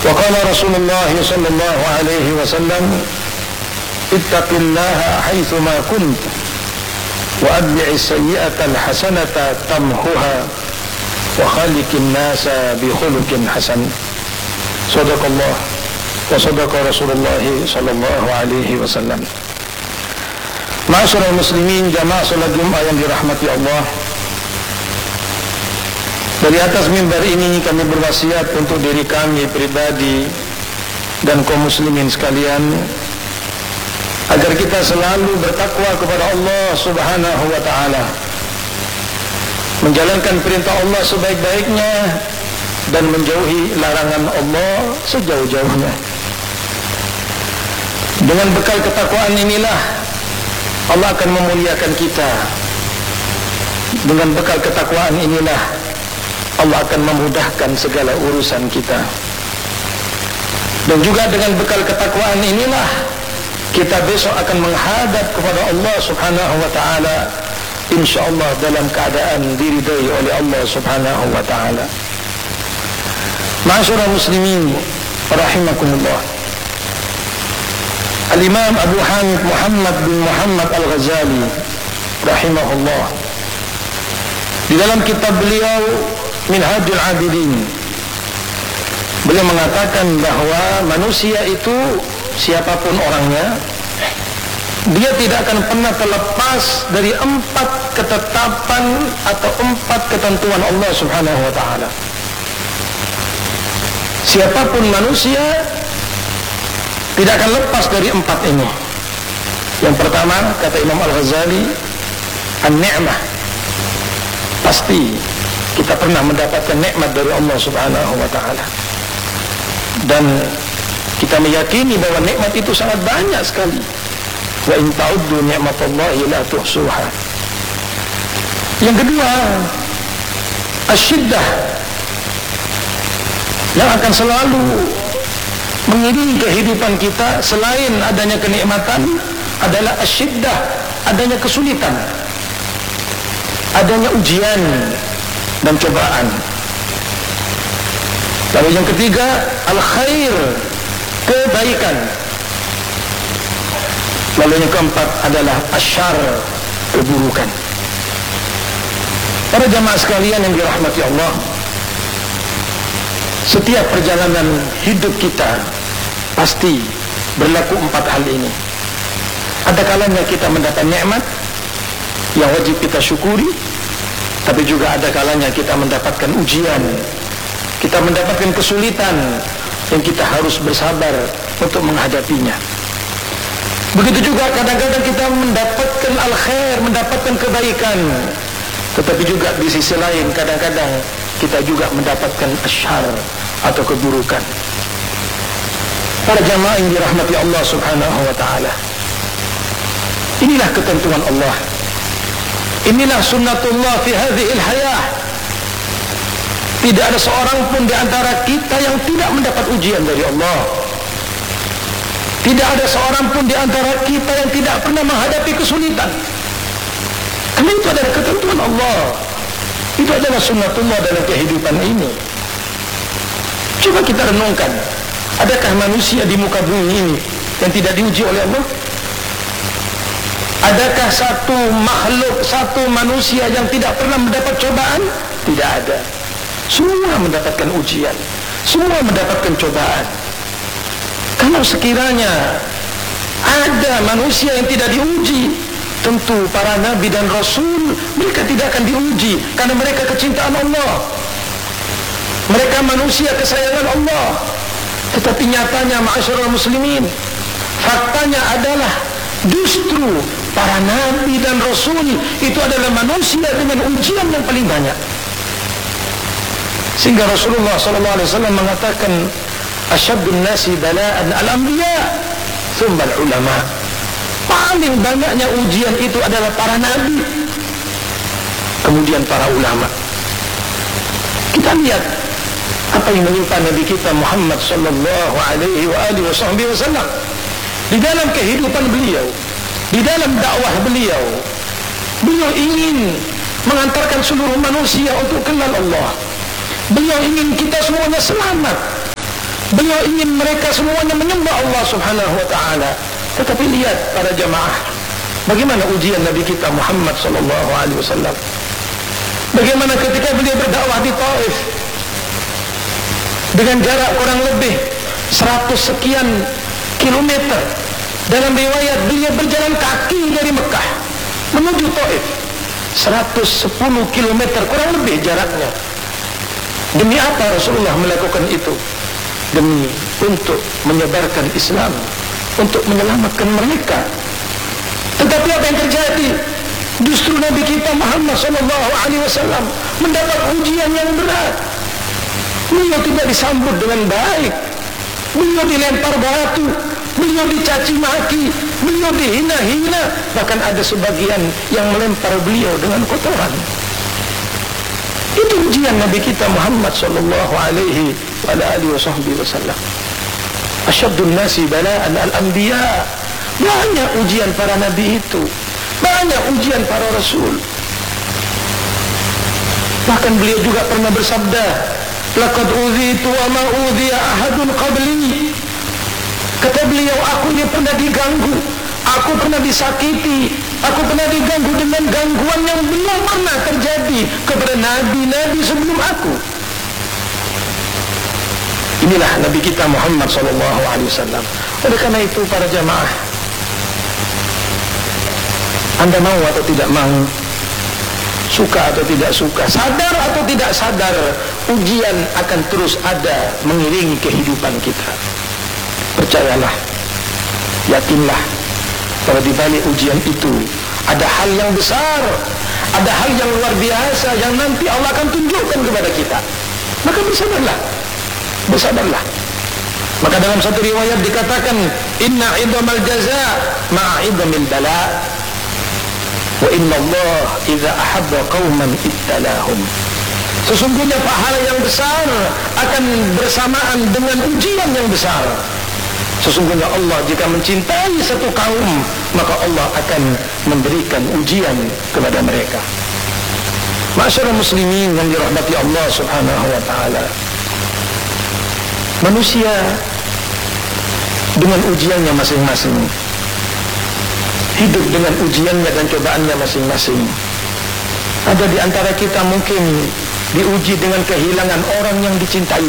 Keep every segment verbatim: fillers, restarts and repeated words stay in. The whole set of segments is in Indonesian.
Wa qala Rasulullah sallallahu alaihi wasallam, ittaqillaha haitsu ma kunt wa adbi'is sayyi'ata al-hasanata tamhuha wa khaliqin nasa bi khuluqin hasan. Sadaqallah wa sadaqa Rasulullah sallallahu alaihi wasallam. Ma'asyiral muslimin, jamaah salat Jumat yang dirahmati Allah. Dari atas mimbar ini kami berwasiat untuk diri kami pribadi dan kaum muslimin sekalian, agar kita selalu bertakwa kepada Allah Subhanahu wa ta'ala, menjalankan perintah Allah sebaik-baiknya dan menjauhi larangan Allah sejauh-jauhnya. Dengan bekal ketakwaan inilah Allah akan memuliakan kita. Dengan bekal ketakwaan inilah Allah akan memudahkan segala urusan kita. Dan juga dengan bekal ketakwaan inilah kita besok akan menghadap kepada Allah Subhanahu wa ta'ala, insyaallah dalam keadaan diridai oleh Allah Subhanahu wa ta'ala. Ma'asyiral muslimin rahimakumullah. Al-Imam Abu Hamid Muhammad bin Muhammad Al-Ghazali rahimahullah, di dalam kitab beliau Minhajul Abidin, beliau mengatakan bahwa manusia itu siapapun orangnya, dia tidak akan pernah terlepas dari empat ketetapan atau empat ketentuan Allah Subhanahu wa ta'ala. Siapapun manusia tidak akan lepas dari empat ini. Yang pertama, kata Imam Al-Ghazali, an-ni'mah. Pasti kita pernah mendapatkan nikmat dari Allah Subhanahu wa ta'ala, dan kita meyakini bahwa nikmat itu sangat banyak sekali. Wa in ta'uddu ni'matallahi la tuhsuha. Yang kedua, asyiddah, yang akan selalu mengiringi kehidupan kita selain adanya kenikmatan adalah asyiddah, adanya kesulitan, adanya ujian dan cobaan. Lalu yang ketiga, al-khair, kebaikan. Lalu yang keempat adalah asyar, keburukan. Para jamaah sekalian yang dirahmati Allah, setiap perjalanan hidup kita pasti berlaku empat hal ini. Ada kalanya kita mendapat nikmat yang wajib kita syukuri, tapi juga ada kalanya kita mendapatkan ujian, kita mendapatkan kesulitan yang kita harus bersabar untuk menghadapinya. Begitu juga kadang-kadang kita mendapatkan al-khair, mendapatkan kebaikan, tetapi juga di sisi lain kadang-kadang kita juga mendapatkan asyar atau keburukan. Para jamaah yang dirahmati Allah Subhanahu wa ta'ala, inilah ketentuan Allah, inilah sunnatullah fi hadhil hayah. Tidak ada seorang pun di antara kita yang tidak mendapat ujian dari Allah. Tidak ada seorang pun di antara kita yang tidak pernah menghadapi kesulitan. Karena itu adalah ketentuan Allah, itu adalah sunnatullah dalam kehidupan ini. Coba kita renungkan, adakah manusia di muka bumi ini yang tidak diuji oleh Allah? Adakah satu makhluk, satu manusia yang tidak pernah mendapat cobaan? Tidak ada. Semua mendapatkan ujian, semua mendapatkan cobaan. Kalau sekiranya ada manusia yang tidak diuji, tentu para nabi dan rasul mereka tidak akan diuji, karena mereka kecintaan Allah, mereka manusia kesayangan Allah. Tetapi nyatanya ma'asyiral muslimin, faktanya adalah justru para nabi dan rasul itu adalah manusia dengan ujian yang paling banyak. Sehingga Rasulullah sallallahu alaihi wasallam mengatakan, asyaddun nasi bala'an al-anbiya thumma al-ulama. Paling banyaknya ujian itu adalah para nabi, kemudian para ulama. Kita lihat apa yang menimpa Nabi kita Muhammad sallallahu alaihi wa alihi wasallam di dalam kehidupan beliau, di dalam dakwah beliau. Beliau ingin mengantarkan seluruh manusia untuk kenal Allah. Beliau ingin kita semuanya selamat. Beliau ingin mereka semuanya menyembah Allah Subhanahu wa ta'ala. Tetapi lihat para jamaah, bagaimana ujian Nabi kita Muhammad sallallahu alaihi wasallam. Bagaimana ketika beliau berdakwah di Taif dengan jarak kurang lebih seratus sekian kilometer. Dalam riwayat beliau berjalan kaki dari Mekah menuju Taif, seratus sepuluh kilometer kurang lebih jaraknya. Demi apa Rasulullah melakukan itu? Demi untuk menyebarkan Islam, untuk menyelamatkan mereka. Tetapi apa yang terjadi? Justru Nabi kita Muhammad sallallahu alaihi wasallam mendapat ujian yang berat. Beliau tidak disambut dengan baik. Beliau dilempar batu, beliau dicaci maki, beliau dihina-hina, bahkan ada sebagian yang melempar beliau dengan kotoran. Itu ujian Nabi kita Muhammad sallallahu alaihi wasallam. Asyaddun nasi bala'an al-anbiya. Banyak ujian para nabi itu, banyak ujian para rasul. Bahkan beliau juga pernah bersabda, laqad udhitu wa ma udhiya ahadun qabli. Kata beliau, aku ini pernah diganggu, aku pernah disakiti, aku pernah diganggu dengan gangguan yang belum pernah terjadi kepada nabi-nabi sebelum aku. Inilah Nabi kita Muhammad sallallahu alaihi wasallam. Oleh karena itu para jamaah, Anda mau atau tidak mau, suka atau tidak suka, sadar atau tidak sadar, ujian akan terus ada mengiringi kehidupan kita. Percayalah, yakinlah bahwa di balik ujian itu ada hal yang besar, ada hal yang luar biasa yang nanti Allah akan tunjukkan kepada kita. Maka bersabarlah, bersabarlah. Maka dalam satu riwayat dikatakan, inna idhamal jaza ma'a idhamil bala, wa inna Allah idza ahabba qauman ibtalahum. Sesungguhnya pahala yang besar akan bersamaan dengan ujian yang besar. Sesungguhnya Allah jika mencintai satu kaum, maka Allah akan memberikan ujian kepada mereka. Ma'asyiral muslimin yang dirahmati Allah Subhanahu wa taala. Manusia dengan ujiannya masing-masing, hidup dengan ujiannya dan cobaannya masing-masing. Ada di antara kita mungkin diuji dengan kehilangan orang yang dicintai.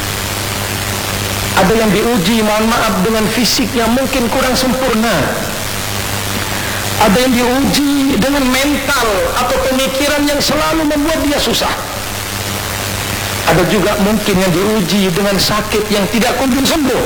Ada yang diuji, mohon maaf, dengan fisik yang mungkin kurang sempurna. Ada yang diuji dengan mental atau pemikiran yang selalu membuat dia susah. Ada juga mungkin yang diuji dengan sakit yang tidak kunjung sembuh.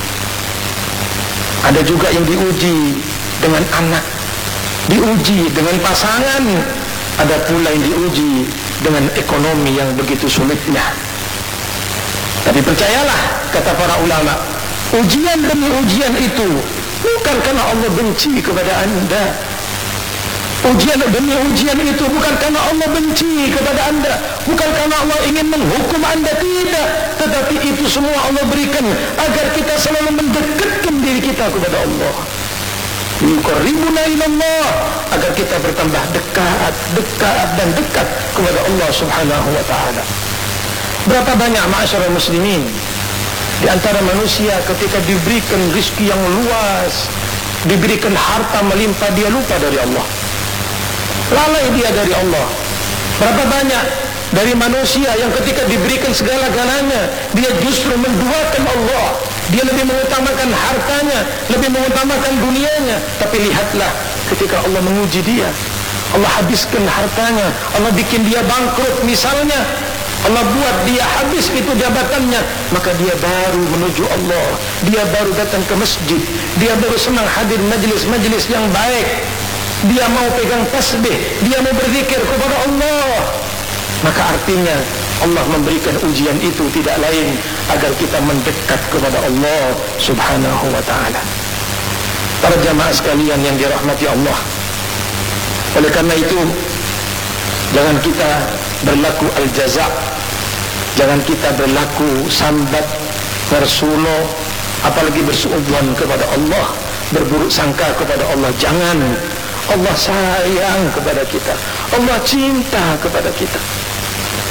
Ada juga yang diuji dengan anak, diuji dengan pasangan. Ada pula yang diuji dengan ekonomi yang begitu sulitnya. Tapi percayalah, kata para ulama, ujian demi ujian itu bukan karena Allah benci kepada anda. Ujian demi ujian itu bukan karena Allah benci kepada anda, bukan karena Allah ingin menghukum anda, tidak. Tetapi itu semua Allah berikan agar kita selalu mendekatkan diri kita kepada Allah. Yuqarribuna ilallah, agar kita bertambah dekat, dekat dan dekat kepada Allah Subhanahu wa taala. Berapa banyak ma'asyiral muslimin di antara manusia ketika diberikan rezeki yang luas, diberikan harta melimpah, dia lupa dari Allah, lalai dia dari Allah. Berapa banyak dari manusia yang ketika diberikan segala-galanya, dia justru menduakan Allah, dia lebih mengutamakan hartanya, lebih mengutamakan dunianya. Tapi lihatlah ketika Allah menguji dia, Allah habiskan hartanya, Allah bikin dia bangkrut misalnya, Allah buat dia habis itu jabatannya, maka dia baru menuju Allah, dia baru datang ke masjid, dia baru senang hadir majlis-majlis yang baik, dia mau pegang tasbih, dia mau berzikir kepada Allah. Maka artinya Allah memberikan ujian itu tidak lain agar kita mendekat kepada Allah Subhanahu wa ta'ala. Para jamaah sekalian yang dirahmati Allah, oleh karena itu jangan kita berlaku al-jaza', jangan kita berlaku sambat, bersulo, apalagi bersuudzon kepada Allah, berburuk sangka kepada Allah. Jangan. Allah sayang kepada kita, Allah cinta kepada kita.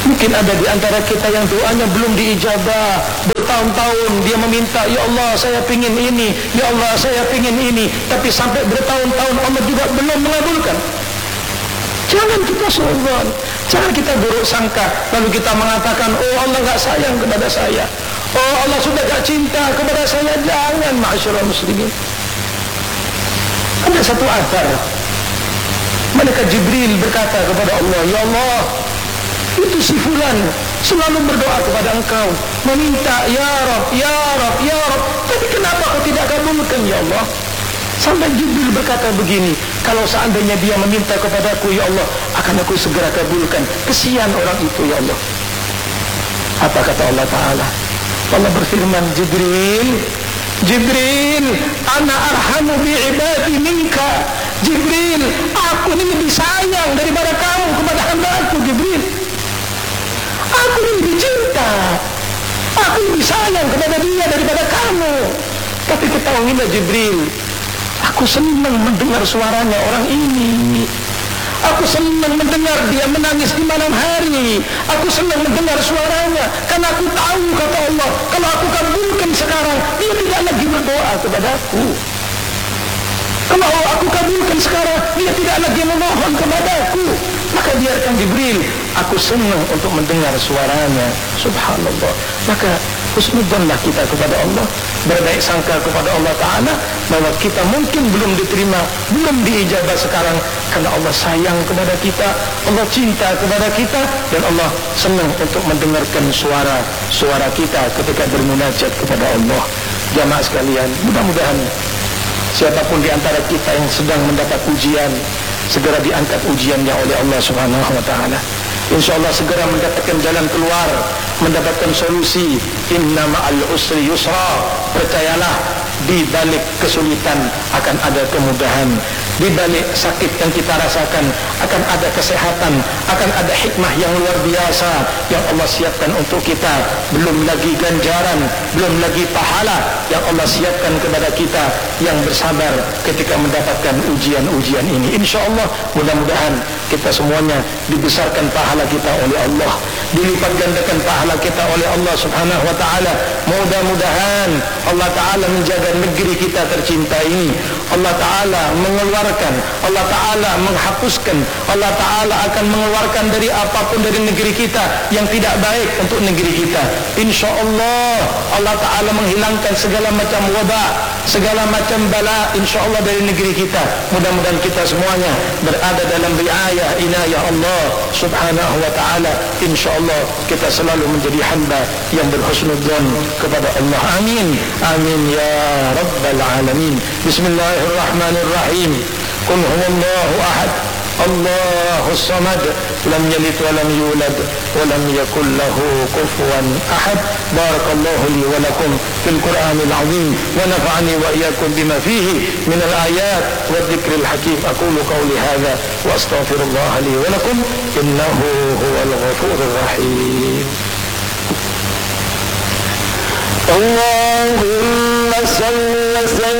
Mungkin ada di antara kita yang doanya belum diijabah, bertahun-tahun dia meminta, ya Allah saya pingin ini, ya Allah saya pingin ini, tapi sampai bertahun-tahun Allah juga belum mengabulkan. Jangan kita suudzon, jangan kita buruk sangka, lalu kita mengatakan, oh Allah gak sayang kepada saya, oh Allah sudah gak cinta kepada saya. Jangan, ma'asyiral muslimin. Ada satu athar, malaikat Jibril berkata kepada Allah, ya Allah, itu si fulan selalu berdoa kepada engkau, meminta ya Rabb, ya Rabb, ya Rabb, tapi kenapa kau tidak kabulkan ya Allah? Sampai Jibril berkata begini, kalau seandainya dia meminta kepadaku ya Allah, akan aku segera kabulkan. Kesian orang itu ya Allah. Apa kata Allah Ta'ala? Allah berfirman, Jibril, Jibril, ana arhamu bi'ibadi minka. Jibril, aku ini lebih sayang daripada kamu kepada hamba-Ku. Jibril, aku lebih cinta, aku lebih sayang kepada dia daripada kamu. Tapi ketahuilah Jibril, aku senang mendengar suaranya orang ini. Aku senang mendengar dia menangis di malam hari. Aku senang mendengar suaranya, karena aku tahu kata Allah, kalau aku kabulkan sekarang, dia tidak lagi berdoa kepadaku. Kalau aku kabulkan sekarang, dia tidak lagi memohon kepadaku. Maka biarkan Jibril, aku senang untuk mendengar suaranya. Subhanallah. Maka husnudzonlah kita kepada Allah, berbaik sangka kepada Allah Ta'ala, bahwa kita mungkin belum diterima, belum diijabah sekarang, karena Allah sayang kepada kita, Allah cinta kepada kita, dan Allah senang untuk mendengarkan suara suara kita ketika bermunajat kepada Allah. Jamaah sekalian, mudah-mudahan siapapun di antara kita yang sedang mendapat ujian, segera diangkat ujiannya oleh Allah Subhanahu wa Ta'ala. InsyaAllah segera mendapatkan jalan keluar, mendapatkan solusi. Inna ma'al usri yusra. Percayalah, di balik kesulitan akan ada kemudahan. Di balik sakit yang kita rasakan akan ada kesehatan, akan ada hikmah yang luar biasa yang Allah siapkan untuk kita. Belum lagi ganjaran, belum lagi pahala yang Allah siapkan kepada kita yang bersabar ketika mendapatkan ujian-ujian ini. InsyaAllah mudah-mudahan kita semuanya dibesarkan pahala kita oleh Allah, dilipat gandakan pahala kita oleh Allah Subhanahu wa Ta'ala. Mudah-mudahan Allah Ta'ala menjaga negeri kita tercinta ini. Allah Ta'ala mengeluarkan, Allah Ta'ala menghapuskan, Allah Ta'ala akan mengeluarkan dari apapun dari negeri kita yang tidak baik untuk negeri kita. InsyaAllah Allah Ta'ala menghilangkan segala macam wabak, segala macam bala, InsyaAllah dari negeri kita. Mudah-mudahan kita semuanya berada dalam riayah inayah Allah Subhanahu wa Ta'ala. InsyaAllah kita selalu menjadi hamba yang berhusnudzon kepada Allah. Amin, amin ya Rabbal Alamin. Bismillahirrahmanirrahim. Qul huwallahu ahad, Allahus samad, lam yalid wa lam yulad wa lam yakul lahu kufuwan ahad. Barakallahu li wa lakum fil Qur'anil azim wa nafa'ani wa iyyakum bima fihi min al-ayat wa dhikril hakim. Aqulu qawli hadha wa astaghfirullah li wa lakum innahu huwal ghafurur rahim. Allahumma salli wa sallim